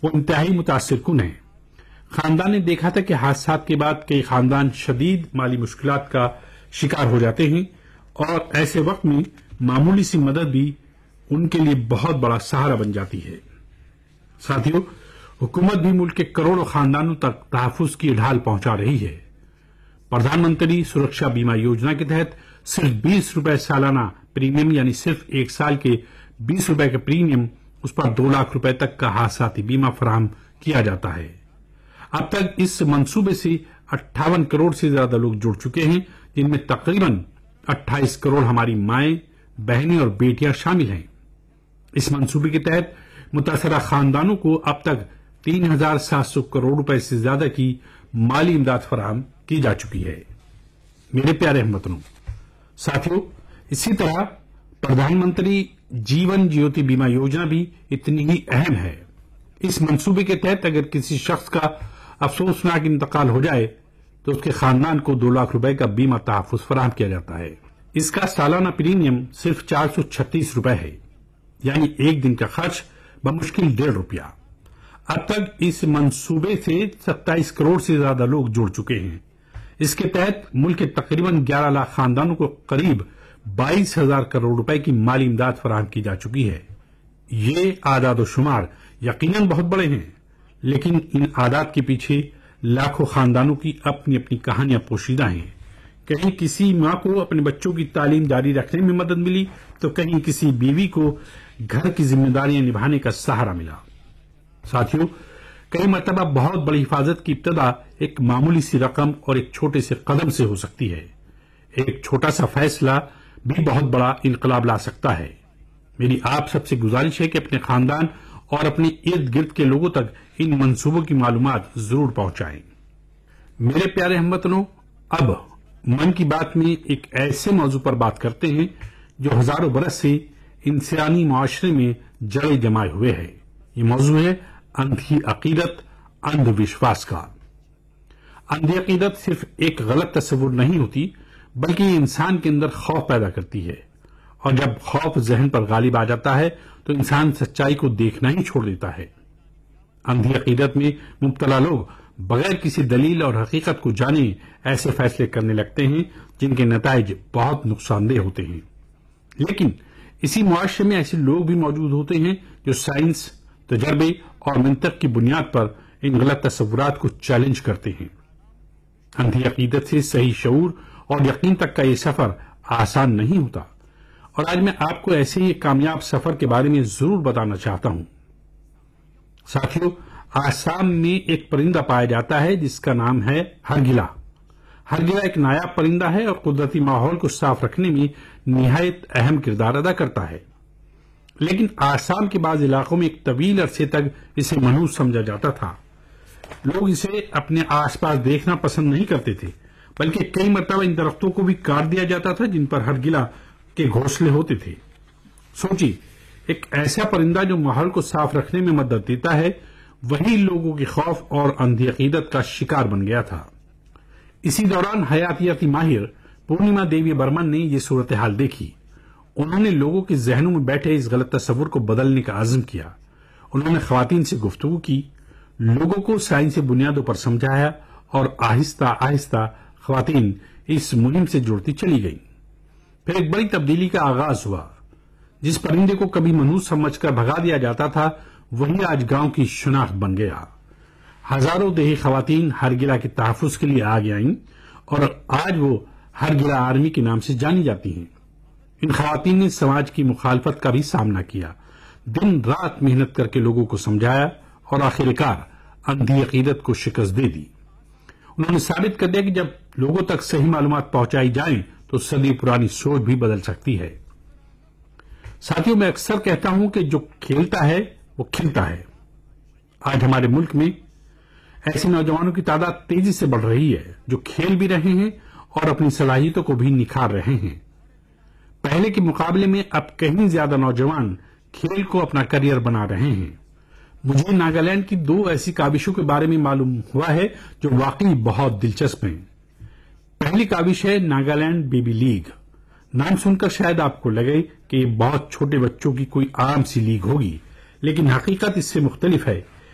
وہ انتہائی متاثر کن ہے۔ خاندان نے دیکھا تھا کہ حادثات کے بعد کئی خاندان شدید مالی مشکلات کا شکار ہو جاتے ہیں اور ایسے وقت میں معمولی سی مدد بھی ان کے لیے بہت بڑا سہارا بن جاتی ہے۔ ساتھیو، حکومت بھی ملک کے کروڑوں خاندانوں تک تحفظ کی ڈھال پہنچا رہی ہے۔ پردھان منتری سرکشا بیمہ یوجنا کے تحت صرف 20 روپے سالانہ پریمیم، یعنی صرف ایک سال کے 20 روپے کا پریمیم، اس پر 2 لاکھ روپے تک کا حادثاتی بیمہ فراہم کیا جاتا ہے۔ اب تک اس منصوبے سے 58 کروڑ سے زیادہ لوگ جڑ چکے ہیں، جن میں تقریباً 28 کروڑ ہماری مائیں، بہنیں اور بیٹیاں شامل ہیں۔ اس منصوبے کے تحت متاثرہ خاندانوں کو اب تک 3700 کروڑ روپے سے زیادہ کی مالی امداد فراہم کی جا چکی ہے۔ میرے پیارے ہم وطنوں، ساتھیو، اسی طرح پردھان منتری جیون جیوتی بیمہ یوجنا بھی اتنی ہی اہم ہے۔ اس منصوبے کے تحت اگر کسی شخص کا افسوسناک انتقال ہو جائے تو اس کے خاندان کو 2 لاکھ روپے کا بیمہ تحفظ فراہم کیا جاتا ہے۔ اس کا سالانہ پریمیم صرف 436 روپے ہے، یعنی ایک دن کا خرچ بمشکل 1.5 روپیہ۔ اب تک اس منصوبے سے 27 کروڑ سے زیادہ لوگ جڑ چکے ہیں۔ اس کے تحت ملک کے تقریباً 11 لاکھ خاندانوں کو قریب 22,000 کروڑ روپے کی مالی امداد فراہم کی جا چکی ہے۔ یہ اعداد و شمار یقیناً بہت بڑے ہیں، لیکن ان اعداد کے پیچھے لاکھوں خاندانوں کی اپنی اپنی کہانیاں پوشیدہ ہیں۔ کہیں کسی ماں کو اپنے بچوں کی تعلیم جاری رکھنے میں مدد ملی تو کہیں کسی بیوی کو گھر کی ذمہ داریاں نبھانے کا سہارا ملا۔ ساتھیو، کئی مرتبہ بہت بڑی حفاظت کی ابتدا ایک معمولی سی رقم اور ایک چھوٹے سے قدم سے ہو سکتی ہے۔ ایک چھوٹا سا فیصلہ بھی بہت بڑا انقلاب لا سکتا ہے۔ میری آپ سب سے گزارش ہے کہ اپنے خاندان اور اپنے ارد گرد کے لوگوں تک ان منصوبوں کی معلومات ضرور پہنچائیں۔ میرے پیارے ہم وطنوں، اب من کی بات میں ایک ایسے موضوع پر بات کرتے ہیں جو ہزاروں برس سے انسانی معاشرے میں جڑیں جمائے ہوئے ہے۔ یہ موضوع ہے اندھی عقیدت، اندھ وشواس کا۔ اندھی عقیدت صرف ایک غلط تصور نہیں ہوتی، بلکہ یہ انسان کے اندر خوف پیدا کرتی ہے، اور جب خوف ذہن پر غالب آ جاتا ہے تو انسان سچائی کو دیکھنا ہی چھوڑ دیتا ہے۔ اندھی عقیدت میں مبتلا لوگ بغیر کسی دلیل اور حقیقت کو جانے ایسے فیصلے کرنے لگتے ہیں جن کے نتائج بہت نقصان دہ ہوتے ہیں۔ لیکن اسی معاشرے میں ایسے لوگ بھی موجود ہوتے ہیں جو سائنس، تجربے اور منطق کی بنیاد پر ان غلط تصورات کو چیلنج کرتے ہیں۔ اندھی عقیدت سے صحیح شعور اور یقین تک کا یہ سفر آسان نہیں ہوتا، اور آج میں آپ کو ایسے ہی ایک کامیاب سفر کے بارے میں ضرور بتانا چاہتا ہوں۔ ساتھیو، آسام میں ایک پرندہ پایا جاتا ہے جس کا نام ہے ہرگلا۔ ہرگلا ایک نایاب پرندہ ہے اور قدرتی ماحول کو صاف رکھنے میں نہایت اہم کردار ادا کرتا ہے، لیکن آسام کے بعض علاقوں میں ایک طویل عرصے تک اسے منحوس سمجھا جاتا تھا۔ لوگ اسے اپنے آس پاس دیکھنا پسند نہیں کرتے تھے، بلکہ کئی مرتبہ ان درختوں کو بھی کاٹ دیا جاتا تھا جن پر ہرگلا کے گھونسلے ہوتے تھے۔ سوچیے، ایک ایسا پرندہ جو ماحول کو صاف رکھنے میں مدد دیتا ہے، وہی لوگوں کے خوف اور اندھی عقیدت کا شکار بن گیا تھا۔ اسی دوران حیاتیاتی ماہر پورنیما دیوی برمن نے یہ صورتحال دیکھی۔ انہوں نے لوگوں کے ذہنوں میں بیٹھے اس غلط تصور کو بدلنے کا عزم کیا۔ انہوں نے خواتین سے گفتگو کی، لوگوں کو سائنسی بنیادوں پر سمجھایا، اور آہستہ آہستہ خواتین اس مہم سے جڑتی چلی گئیں۔ پھر ایک بڑی تبدیلی کا آغاز ہوا۔ جس پرندے کو کبھی منحوس سمجھ کر بھگا دیا جاتا تھا، وہی آج گاؤں کی شناخت بن گیا۔ ہزاروں دیہی خواتین ہرگلا کے تحفظ کے لیے آگے آئیں، اور آج وہ ہرگلا آرمی کے نام سے جانی جاتی ہیں۔ ان خواتین نے سماج کی مخالفت کا بھی سامنا کیا، دن رات محنت کر کے لوگوں کو سمجھایا، اور آخرکار اندھی عقیدت کو شکست دے دی۔ انہوں نے ثابت کر دیا کہ جب لوگوں تک صحیح معلومات پہنچائی جائیں تو صدی پرانی سوچ بھی بدل سکتی ہے۔ ساتھیوں، میں اکثر کہتا ہوں کہ جو کھیلتا ہے وہ کھلتا ہے۔ آج ہمارے ملک میں ایسے نوجوانوں کی تعداد تیزی سے بڑھ رہی ہے جو کھیل بھی رہے ہیں اور اپنی صلاحیتوں کو بھی نکھار رہے ہیں۔ پہلے کے مقابلے میں اب کہیں زیادہ نوجوان کھیل کو اپنا کریئر بنا رہے ہیں۔ مجھے ناگالینڈ کی 2 ایسی کاوشوں کے بارے میں معلوم ہوا ہے جو واقعی بہت دلچسپ ہیں۔ پہلی کاوش ہے ناگالینڈ بیبی لیگ۔ نام سن کر شاید آپ کو لگے کہ یہ بہت چھوٹے بچوں کی کوئی عام سی لیگ ہوگی، لیکن حقیقت اس سے مختلف ہے۔